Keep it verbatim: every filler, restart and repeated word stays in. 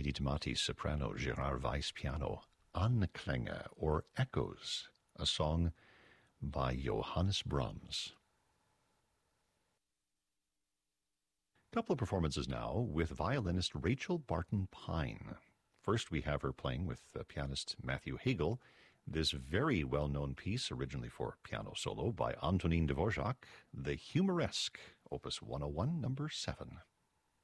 Didi Tamati, soprano, Gerard Weiss, piano, Anklänge, or Echoes, a song by Johannes Brahms. A couple of performances now with violinist Rachel Barton Pine. First, we have her playing with uh, pianist Matthew Hagel, this very well-known piece, originally for piano solo by Antonin Dvorak, the Humoresque, Opus one oh one, number seven.